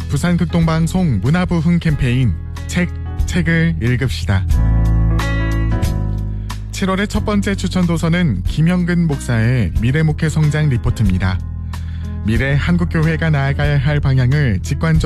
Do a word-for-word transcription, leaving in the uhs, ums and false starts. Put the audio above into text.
부산극동방송 문화부흥 캠페인 책, 책을 읽읍시다. 칠월의 첫 번째 추천 도서는 김형근 목사의 미래 목회 성장 리포트입니다. 미래 한국교회가 나아가야 할 방향을 직관적으로